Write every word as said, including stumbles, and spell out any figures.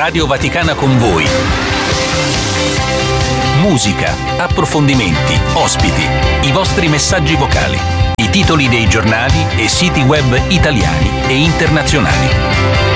Radio Vaticana con voi. Musica, approfondimenti, ospiti, i vostri messaggi vocali, i titoli dei giornali e siti web italiani e internazionali.